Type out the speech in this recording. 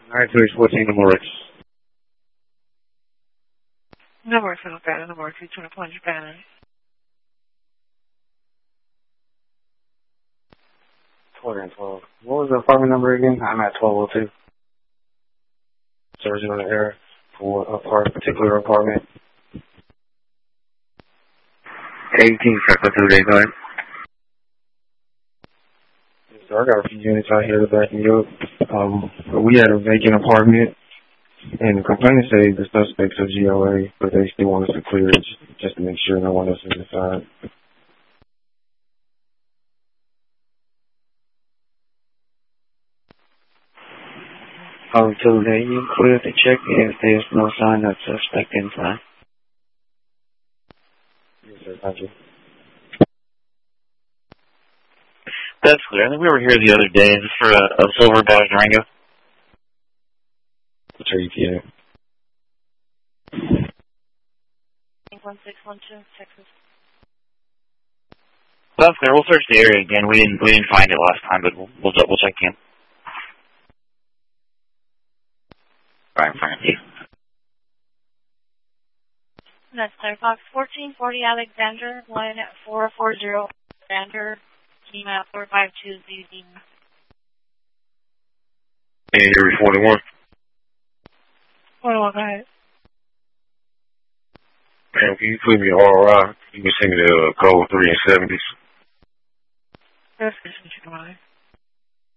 9-2-14, number X. Number 2, Banner, number 2, 20 Plunge, Banner. 12. What was the apartment number again? I'm at 1202. Searching on the air for a particular apartment. 18, Freckle 285. So I got a few units out here to back me up. We had a vacant apartment, and the complainants say the suspects are GOA, but they still want us to clear it just to make sure no one else is inside. Today you clear to check if there's no sign of suspect inside. Yes, sir. Thank you. That's clear. I think we were here the other day. Is this for a silver badge Durango? What's your ETA? 1612, Texas. That's clear. We'll search the area again. We didn't find it last time, but we'll check again. Right in front of you. That's Firefox 1440 Alexander, line 440 Alexander, email 452 ZD. And you're 41. 41, go ahead. Man, can you put me ROI? You can send me the code 3 and 70s. That's good,